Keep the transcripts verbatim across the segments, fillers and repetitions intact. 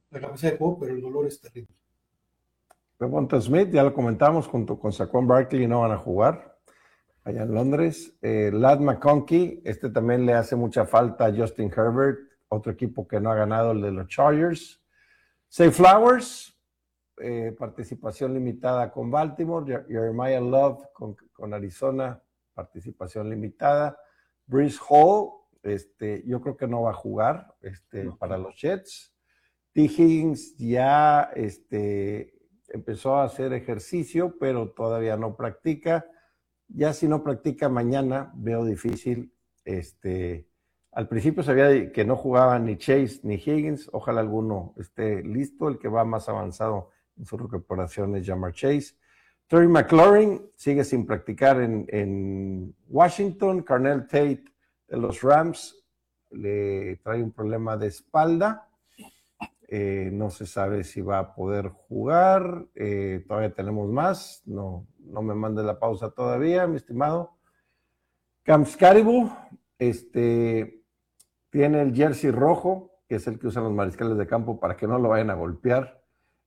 la capacidad de juego, pero el dolor es terrible. Devonta Smith, ya lo comentamos, junto con Saquon Barkley no van a jugar allá en Londres. Eh, Ladd McConkey, este también le hace mucha falta a Justin Herbert, otro equipo que no ha ganado, el de los Chargers. Zay Flowers, eh, participación limitada con Baltimore. Jeremiah Love con, con Arizona, participación limitada. Breece Hall, este, yo creo que no va a jugar este, no. para los Jets. T. Higgins ya este, empezó a hacer ejercicio, pero todavía no practica. Ya si no practica mañana, veo difícil. Este, al principio sabía que no jugaban ni Chase ni Higgins. Ojalá alguno esté listo. El que va más avanzado en su recuperación es Ja'Marr Chase. Terry McLaurin sigue sin practicar en, en Washington. Carnell Tate de los Rams le trae un problema de espalda. Eh, no se sabe si va a poder jugar. Eh, todavía tenemos más. No, no me mande la pausa todavía, mi estimado. Cam Scaribu este, tiene el jersey rojo, que es el que usan los mariscales de campo para que no lo vayan a golpear.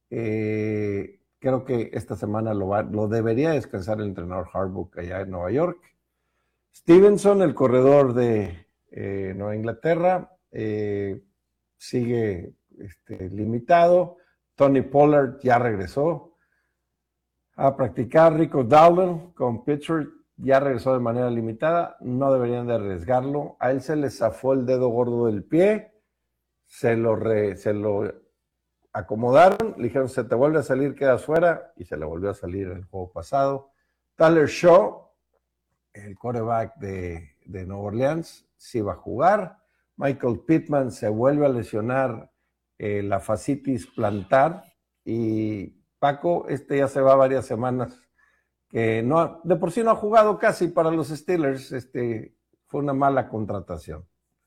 Eh, creo que esta semana lo, va, lo debería descansar el entrenador Harbaugh allá en Nueva York. Stevenson, el corredor de eh, Nueva Inglaterra, eh, sigue este, limitado. Tony Pollard ya regresó a practicar. Rico Dowdle con Pittsburgh ya regresó de manera limitada. No deberían de arriesgarlo. A él se le zafó el dedo gordo del pie, se lo, re, se lo acomodaron, le dijeron se te vuelve a salir, quedas fuera, y se le volvió a salir el juego pasado. Tyler Shaw, el quarterback de, de Nueva Orleans, sí va a jugar. Michael Pittman se vuelve a lesionar eh, la fascitis plantar, y Paco, este ya se va varias semanas que no, de por sí no ha jugado casi para los Steelers. Este, fue una mala contratación.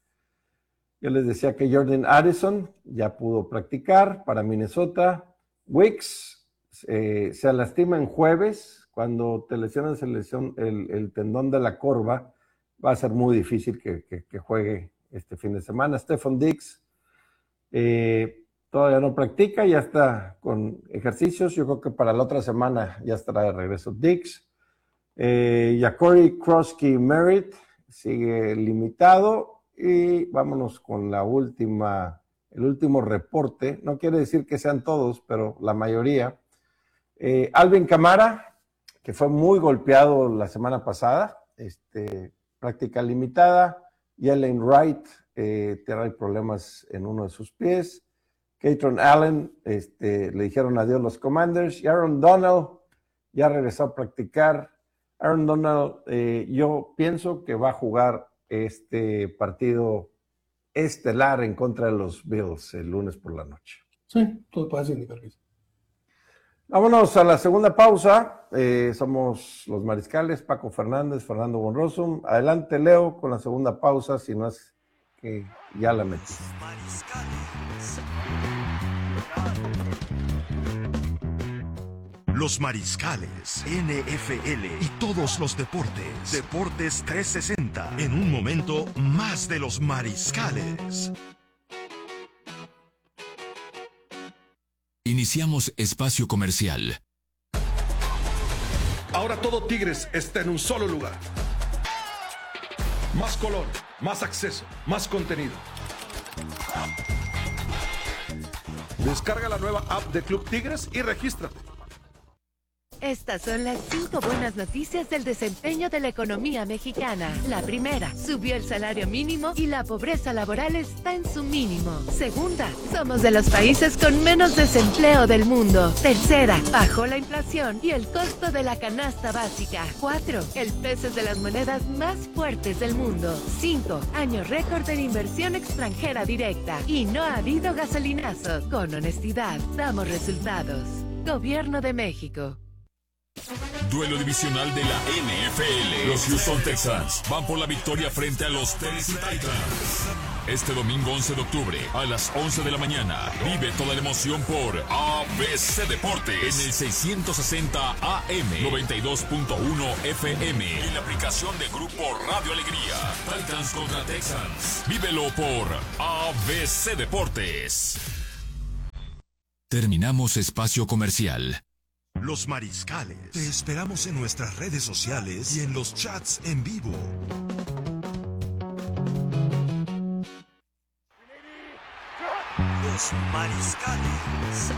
Yo les decía que Jordan Addison ya pudo practicar para Minnesota. Wicks eh, se lastima en jueves. Cuando te lesionan se lesiona el, el tendón de la corva, va a ser muy difícil que, que, que juegue este fin de semana. Stephon Diggs eh, todavía no practica, ya está con ejercicios. Yo creo que para la otra semana ya estará de regreso Diggs. Eh, Ja'Cory Krosky Merritt sigue limitado. Y vámonos con la última, el último reporte. No quiere decir que sean todos, pero la mayoría. Eh, Alvin Kamara, que fue muy golpeado la semana pasada, este, práctica limitada. Jalen Wright eh, trae problemas en uno de sus pies. Katron Allen, este, le dijeron adiós los Commanders. Y Aaron Donald ya regresó a practicar. Aaron Donald, eh, yo pienso que va a jugar este partido estelar en contra de los Bills el lunes por la noche. Sí, todo parece indicar que sí. Vámonos a la segunda pausa. Eh, somos los Mariscales, Paco Fernández, Fernando Bonroso. Adelante, Leo, con la segunda pausa, si no es que ya la metí. Los Mariscales, N F L y todos los deportes. Deportes trescientos sesenta. En un momento, más de los Mariscales. Iniciamos espacio comercial. Ahora todo Tigres está en un solo lugar. Más color, más acceso, más contenido. Descarga la nueva app de Club Tigres y regístrate. Estas son las cinco buenas noticias del desempeño de la economía mexicana. La primera, subió el salario mínimo y la pobreza laboral está en su mínimo. Segunda, somos de los países con menos desempleo del mundo. Tercera, bajó la inflación y el costo de la canasta básica. Cuatro, el peso es de las monedas más fuertes del mundo. Cinco, año récord en inversión extranjera directa. Y no ha habido gasolinazos. Con honestidad, damos resultados. Gobierno de México. Duelo divisional de la N F L. Los Houston Texans van por la victoria frente a los Tennessee Titans. Este domingo once de octubre a las once de la mañana. Vive toda la emoción por A B C Deportes en el seiscientos sesenta A M, noventa y dos punto uno F M y la aplicación de Grupo Radio Alegría. Titans contra Texans. Vívelo por A B C Deportes. Terminamos espacio comercial. Los Mariscales. Te esperamos en nuestras redes sociales y en los chats en vivo. Los Mariscales.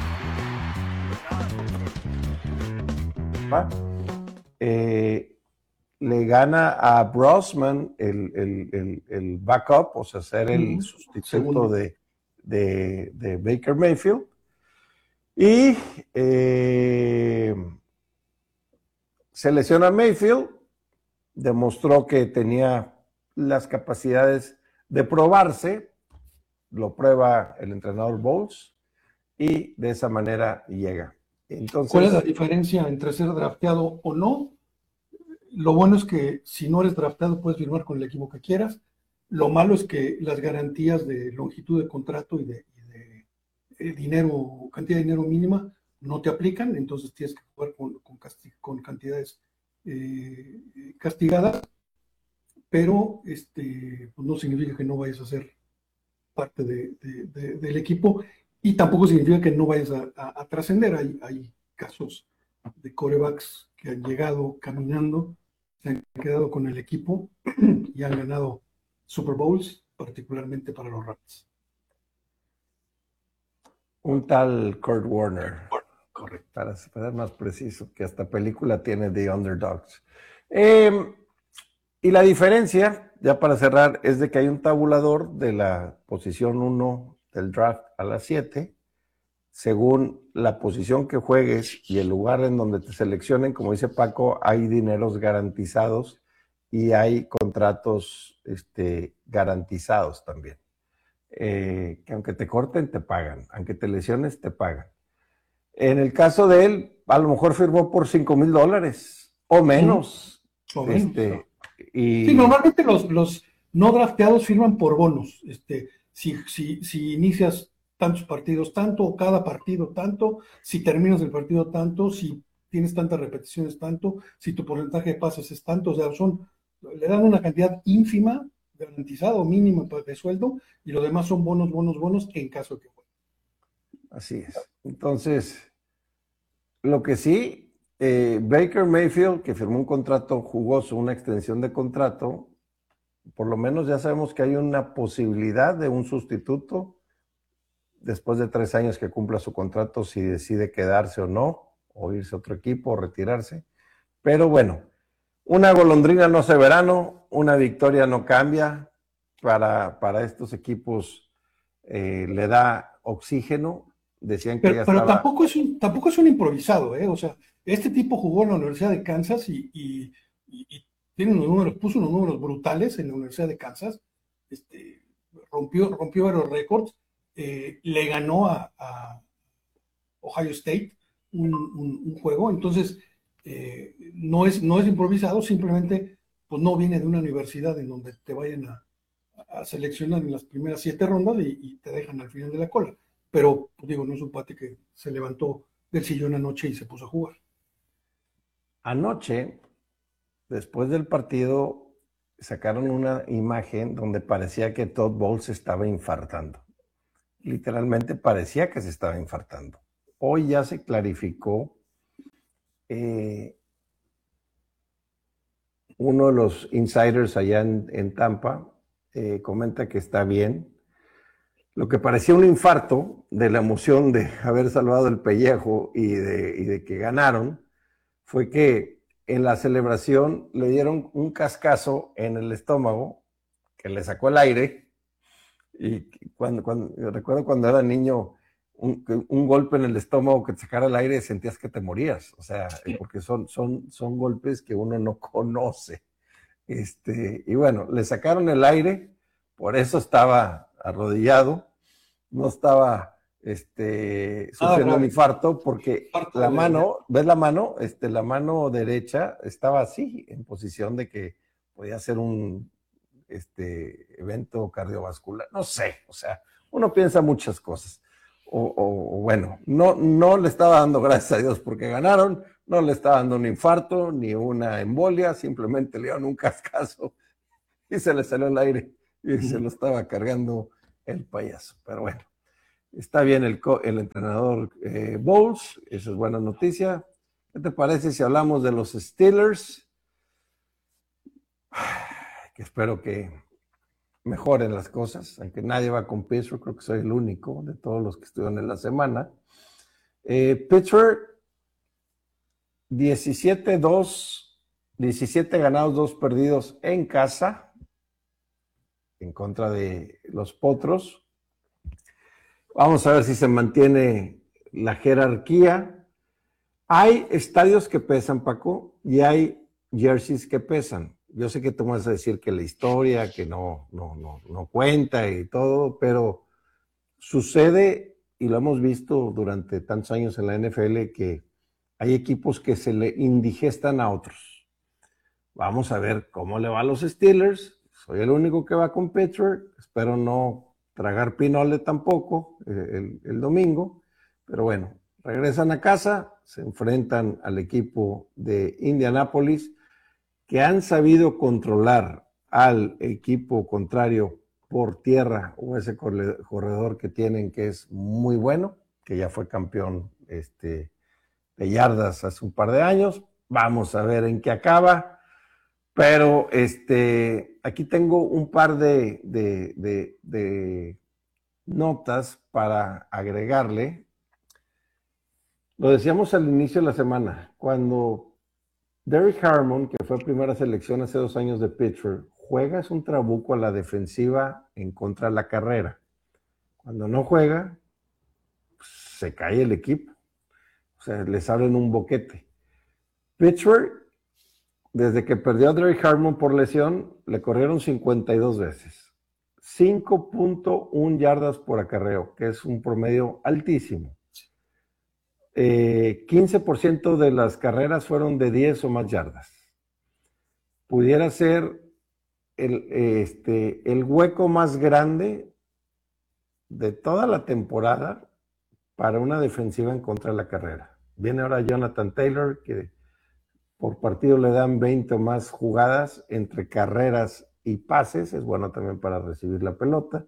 ¿Va? Eh, le gana a Brosman el, el, el, el backup, o sea, ser el Mm, sustituto segundo. de, de, de Baker Mayfield. Y eh, se lesiona Mayfield, demostró que tenía las capacidades de probarse, lo prueba el entrenador Bowles y de esa manera llega. Entonces, ¿Cuál es la diferencia entre ser drafteado o no? Lo bueno es que si no eres drafteado puedes firmar con el equipo que quieras. Lo malo es que las garantías de longitud de contrato y de, y de eh, dinero, cantidad de dinero mínima no te aplican, entonces tienes que jugar con, con, casti- con cantidades eh, castigadas, pero este, pues no significa que no vayas a ser parte de, de, de, del equipo y tampoco significa que no vayas a, a, a trascender. Hay, hay casos de quarterbacks que han llegado caminando, se han quedado con el equipo y han ganado Super Bowls, particularmente para los Rams. un tal Kurt Warner, Correcto. para ser más preciso, que hasta película tiene The Underdogs. Eh, y la diferencia, ya para cerrar, es de que hay un tabulador de la posición uno del draft a la siete, según la posición que juegues y el lugar en donde te seleccionen, como dice Paco, hay dineros garantizados y hay contratos este, garantizados también. Eh, que aunque te corten, te pagan, aunque te lesiones, te pagan. En el caso de él, a lo mejor firmó por cinco mil dólares o menos. O menos, Este, ¿no? y Sí, normalmente los, los no drafteados firman por bonos. Este, si, si, si inicias tantos partidos, tanto, cada partido, tanto, si terminas el partido, tanto, si tienes tantas repeticiones, tanto, si tu porcentaje de pases es tanto, o sea, son, le dan una cantidad ínfima, garantizada o mínima de sueldo, y lo demás son bonos, bonos, bonos en caso de que juegue. así es. Entonces, lo que sí, eh, Baker Mayfield, que firmó un contrato jugoso, una extensión de contrato, por lo menos ya sabemos que hay una posibilidad de un sustituto después de tres años que cumpla su contrato, si decide quedarse o no, o irse a otro equipo, o retirarse. Pero bueno, una golondrina no hace verano, una victoria no cambia. Para, para estos equipos eh, le da oxígeno. Decían que Pero, ya pero estaba... tampoco, es un, tampoco es un improvisado, ¿eh? O sea, este tipo jugó en la Universidad de Kansas y, y, y, y tiene unos números, puso unos números brutales en la Universidad de Kansas, este, rompió, rompió varios récords, eh, le ganó a, a Ohio State un, un, un juego, entonces eh, no, es, no es improvisado, simplemente pues no viene de una universidad en donde te vayan a, a seleccionar en las primeras siete rondas y, y te dejan al final de la cola. Pero, pues digo, no es un pate que se levantó del sillón anoche y se puso a jugar. Anoche, después del partido, sacaron una imagen donde parecía que Todd Bowles se estaba infartando. Literalmente parecía que se estaba infartando. Hoy ya se clarificó. Eh, uno de los insiders allá en, en Tampa eh, comenta que está bien. Lo que parecía un infarto de la emoción de haber salvado el pellejo y de, y de que ganaron, fue que en la celebración le dieron un cascazo en el estómago que le sacó el aire. Y cuando, cuando yo recuerdo cuando era niño, un, un golpe en el estómago que te sacara el aire, sentías que te morías. O sea, porque son, son, son golpes que uno no conoce. Este, y bueno, le sacaron el aire, por eso estaba arrodillado, no estaba este, sufriendo Ah, un infarto, porque Infarto la de- mano, ¿ves la mano? Este, la mano derecha estaba así, en posición de que podía ser un este, evento cardiovascular, no sé, o sea, uno piensa muchas cosas. O, o, o bueno, no, no le estaba dando gracias a Dios porque ganaron, no le estaba dando un infarto ni una embolia, simplemente le dieron un cascazo y se le salió el aire y se lo estaba cargando el payaso. Pero bueno, Está bien el, co el entrenador eh, Bowles, esa es buena noticia. ¿Qué te parece si hablamos de los Steelers? Que espero que mejoren las cosas, aunque nadie va con Pittsburgh, creo que soy el único de todos los que estuvieron en la semana. Eh, Pittsburgh, diecisiete dos, diecisiete ganados, dos perdidos en casa, en contra de los Potros. Vamos a ver si se mantiene la jerarquía. Hay estadios que pesan, Paco, y hay jerseys que pesan. Yo sé que tú vas a decir que la historia, que no, no, no, no cuenta y todo, pero sucede, y lo hemos visto durante tantos años en la N F L, que hay equipos que se le indigestan a otros. Vamos a ver cómo le va a los Steelers. Soy el único que va con Pittsburgh. Espero no tragar pinole tampoco eh, el, el domingo. Pero bueno, regresan a casa, se enfrentan al equipo de Indianápolis, que han sabido controlar al equipo contrario por tierra, o ese corredor que tienen que es muy bueno, que ya fue campeón este, de yardas hace un par de años. Vamos a ver en qué acaba. Pero este, aquí tengo un par de, de, de, de notas para agregarle. Lo decíamos al inicio de la semana, cuando Derrick Harmon, que fue primera selección hace dos años de Pittsburgh, juega es un trabuco a la defensiva en contra de la carrera. Cuando no juega, pues, se cae el equipo. O sea, les abren un boquete. Pittsburgh, desde que perdió a Derrick Harmon por lesión, le corrieron cincuenta y dos veces. cinco punto uno yardas por acarreo, que es un promedio altísimo. Eh, quince por ciento de las carreras fueron de diez o más yardas. Pudiera ser el, este, el hueco más grande de toda la temporada para una defensiva en contra de la carrera. Viene ahora Jonathan Taylor, que por partido le dan veinte o más jugadas entre carreras y pases. Es bueno también para recibir la pelota.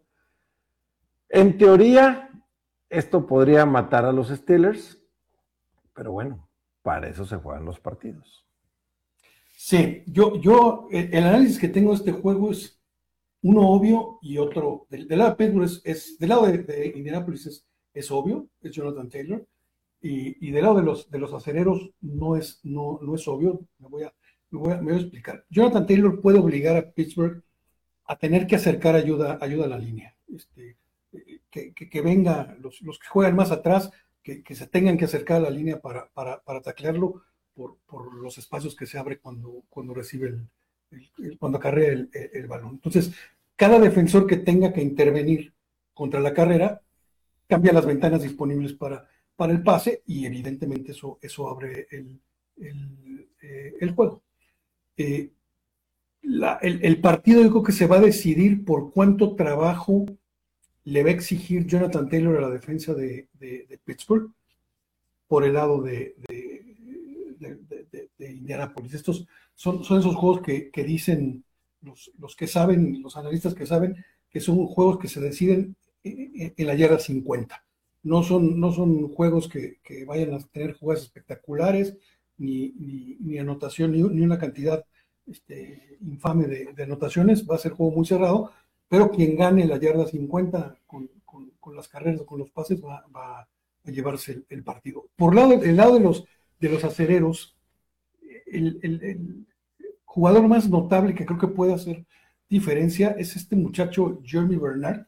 En teoría, esto podría matar a los Steelers, pero bueno, para eso se juegan los partidos. Sí, yo, yo el análisis que tengo de este juego es uno obvio y otro. Del, del lado de Pittsburgh es, es del lado de, de Indianapolis es, es obvio, es Jonathan Taylor. Y, y del lado de los, de los acereros no es, no, no es obvio. Me voy, a, me, voy a, me voy a explicar. Jonathan Taylor puede obligar a Pittsburgh a tener que acercar ayuda, ayuda a la línea. Este, que, que, que venga, los, los que juegan más atrás, que, que se tengan que acercar a la línea para, para, para taclearlo por, por los espacios que se abre cuando, cuando recibe el, el, el cuando acarrea el, el, el balón. Entonces, cada defensor que tenga que intervenir contra la carrera cambia las ventanas disponibles para para el pase, y evidentemente eso, eso abre el, el, eh, el juego. Eh, la, el, el partido yo creo que se va a decidir por cuánto trabajo le va a exigir Jonathan Taylor a la defensa de, de, de Pittsburgh por el lado de, de, de, de, de, de Indianapolis. Estos son, son esos juegos que, que dicen los, los que saben, los analistas que saben, que son juegos que se deciden en, en la yarda cincuenta. No son, no son juegos que, que vayan a tener jugadas espectaculares, ni, ni, ni anotación, ni, ni una cantidad este, infame de, de anotaciones. Va a ser juego muy cerrado, pero quien gane la yarda cincuenta con, con, con las carreras o con los pases va, va a llevarse el, el partido. Por lado, el lado de los, de los acereros, el, el, el jugador más notable que creo que puede hacer diferencia es este muchacho Jeremy Bernard.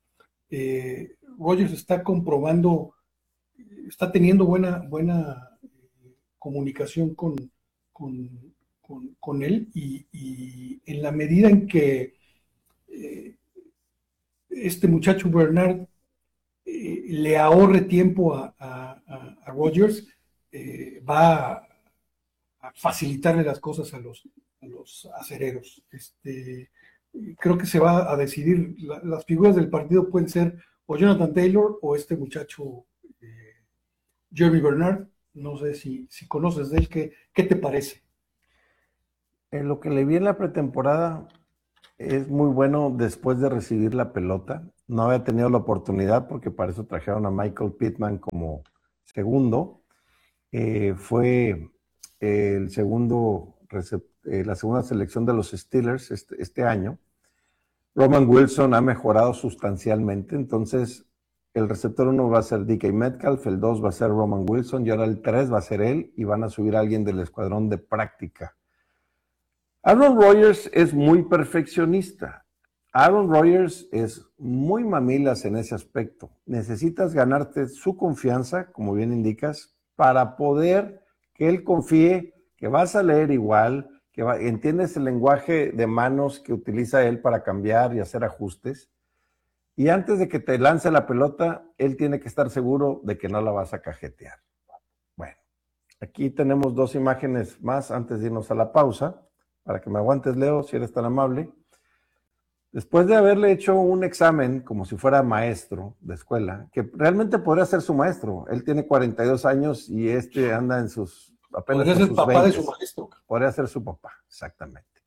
Eh, Rodgers está comprobando, está teniendo buena, buena eh, comunicación con, con, con, con él, y, y en la medida en que eh, este muchacho Bernard eh, le ahorre tiempo a, a, a Rodgers, eh, va a, a facilitarle las cosas a los, a los acereros. Este, creo que se va a decidir, la, las figuras del partido pueden ser o Jonathan Taylor o este muchacho eh, Jeremy Bernard. No sé si, si conoces de él. ¿Qué, qué te parece? En lo que le vi en la pretemporada es muy bueno después de recibir la pelota. no había tenido la oportunidad porque para eso trajeron a Michael Pittman como segundo. Eh, fue eh, el segundo, eh, la segunda selección de los Steelers este, este año. Roman Wilson ha mejorado sustancialmente, entonces el receptor uno va a ser D K Metcalf, el dos va a ser Roman Wilson y ahora el tres va a ser él y van a subir a alguien del escuadrón de práctica. Aaron Rodgers es muy perfeccionista. Aaron Rodgers es muy mamilas en ese aspecto. Necesitas ganarte su confianza, como bien indicas, para poder que él confíe que vas a leer igual, que va, entiendes el lenguaje de manos que utiliza él para cambiar y hacer ajustes. Y antes de que te lance la pelota, él tiene que estar seguro de que no la vas a cajetear. Bueno, aquí tenemos dos imágenes más antes de irnos a la pausa, para que me aguantes, Leo, si eres tan amable. Después de haberle hecho un examen como si fuera maestro de escuela, que realmente podría ser su maestro. Él tiene cuarenta y dos años y este anda en sus... apenas podría en ser sus papá veinte. de su maestro. Podría ser su papá, exactamente.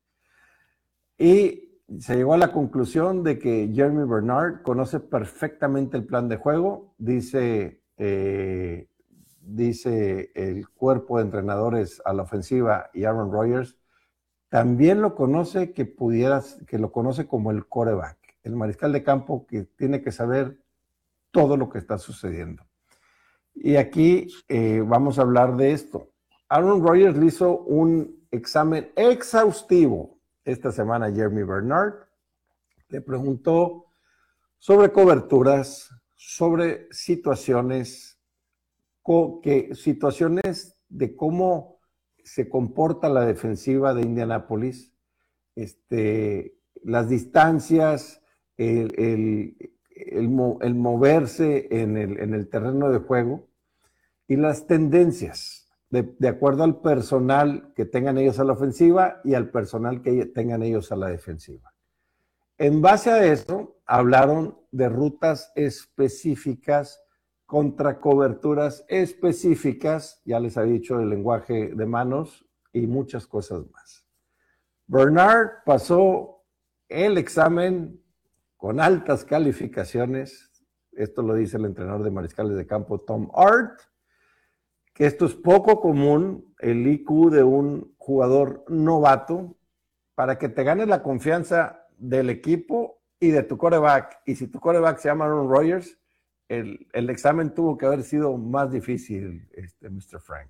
Y se llegó a la conclusión de que Jeremy Bernard conoce perfectamente el plan de juego, dice, eh, dice el cuerpo de entrenadores a la ofensiva y Aaron Rodgers también lo conoce que pudieras, que lo conoce como el quarterback, el mariscal de campo que tiene que saber todo lo que está sucediendo. Y aquí eh, vamos a hablar de esto. Aaron Rodgers le hizo un examen exhaustivo esta semana a Jeremy Bernard, le preguntó sobre coberturas, sobre situaciones, que, situaciones de cómo se comporta la defensiva de Indianapolis, este, las distancias, el, el, el, el moverse en el, en el terreno de juego y las tendencias. De, de acuerdo al personal que tengan ellos a la ofensiva y al personal que tengan ellos a la defensiva. En base a eso, hablaron de rutas específicas contra coberturas específicas, ya les había dicho el lenguaje de manos y muchas cosas más. Bernard pasó el examen con altas calificaciones, esto lo dice el entrenador de mariscales de campo Tom Art, que esto es poco común, el I Q de un jugador novato, para que te ganes la confianza del equipo y de tu quarterback. Y si tu quarterback se llama Aaron Rodgers, el, el examen tuvo que haber sido más difícil, este, mister Frank.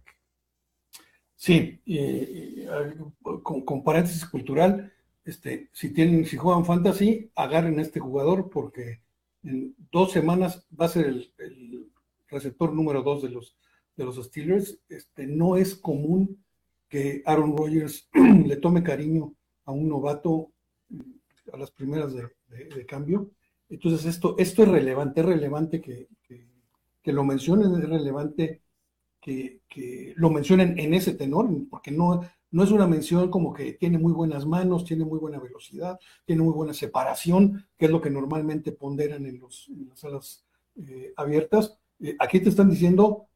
Sí, eh, eh, con, con paréntesis cultural, este, si tienen, si juegan fantasy, agarren a este jugador porque en dos semanas va a ser el, el receptor número dos de los de los Steelers. Este, no es común que Aaron Rodgers le tome cariño a un novato a las primeras de, de, de cambio. Entonces esto, esto es relevante, es relevante que, que, que lo mencionen, es relevante que, que lo mencionen en ese tenor, porque no, no es una mención como que tiene muy buenas manos, tiene muy buena velocidad, tiene muy buena separación, que es lo que normalmente ponderan en, los, en las salas eh, abiertas. Eh, aquí te están diciendo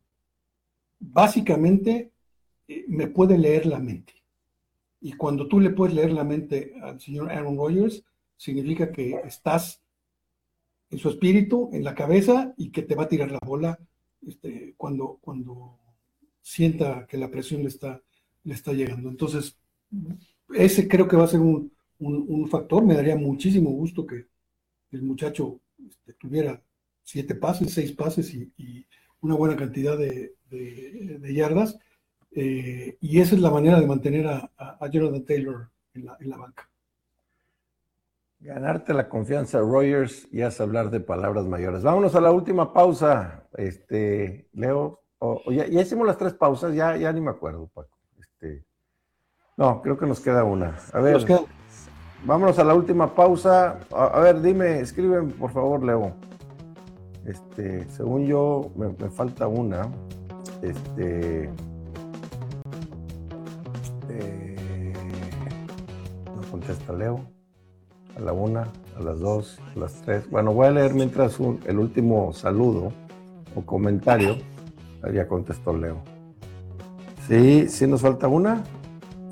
básicamente eh, me puede leer la mente. Y cuando tú le puedes leer la mente al señor Aaron Rodgers, significa que estás en su espíritu, en la cabeza, y que te va a tirar la bola este, cuando, cuando sienta que la presión le está, le está llegando. Entonces, ese creo que va a ser un, un, un factor. Me daría muchísimo gusto que el muchacho este, tuviera siete pases, seis pases y, y una buena cantidad de De, de yardas, eh, y esa es la manera de mantener a, a, a Jonathan Taylor en la, en la banca. Ganarte la confianza, Rodgers, y es hablar de palabras mayores. Vámonos a la última pausa, este, Leo, o, o ya, ya hicimos las tres pausas, ya, ya ni me acuerdo, Paco. Este, no, creo que nos queda una. A ver, queda... vámonos a la última pausa. A, a ver, dime, escriben, por favor, Leo. Este, según yo, me, me falta una. Este eh, no contesta Leo. A la una, a las dos, a las tres. Bueno, voy a leer mientras un, el último saludo o comentario. Ya contestó Leo. Sí, sí nos falta una.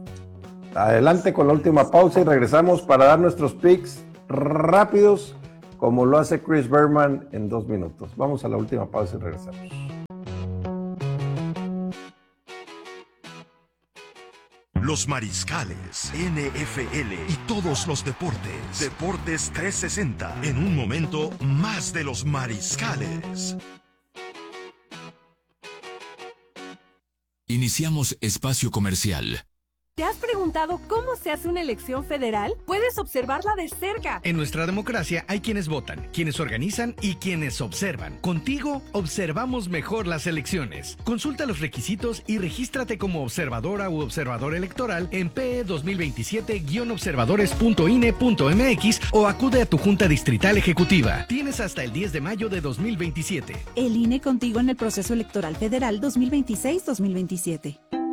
Adelante con la última pausa y regresamos para dar nuestros picks rápidos como lo hace Chris Berman en dos minutos. Vamos a la última pausa y regresamos. Los mariscales, N F L y todos los deportes. Deportes trescientos sesenta. En un momento, más de los mariscales. Iniciamos espacio comercial. ¿Te has preguntado cómo se hace una elección federal? Puedes observarla de cerca. En nuestra democracia hay quienes votan, quienes organizan y quienes observan. Contigo observamos mejor las elecciones. Consulta los requisitos y regístrate como observadora u observador electoral en P E dos mil veintisiete guion observadores punto I N E punto M X o acude a tu Junta Distrital Ejecutiva. Tienes hasta el diez de mayo de dos mil veintisiete. El I N E contigo en el proceso electoral federal dos mil veintiséis dos mil veintisiete.